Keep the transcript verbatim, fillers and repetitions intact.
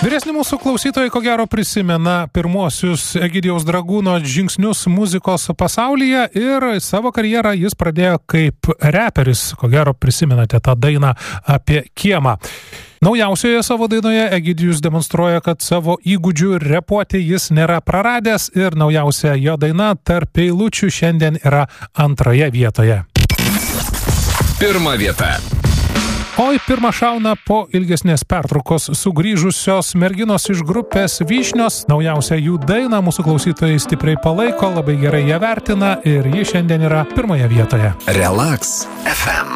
Vyresni mūsų klausytojai ko gero prisimena pirmosius Egidijaus Dragūno žingsnius muzikos pasaulyje ir savo karjerą jis pradėjo kaip reperis. Ko gero prisimenate tą dainą apie kiemą. Naujausioje savo dainoje Egidijus demonstruoja, kad savo įgūdžių repuoti jis nėra praradęs ir naujausia jo daina Tarp eilučių šiandien yra antroje vietoje. Pirma vieta. Oi, pirmą šauna po ilgesnės pertraukos sugrįžusios merginos iš grupės Vyšnios. Naujausią jų dainą mūsų klausytojai stipriai palaiko, labai gerai ją vertina ir ji šiandien yra pirmoje vietoje. Relax F M.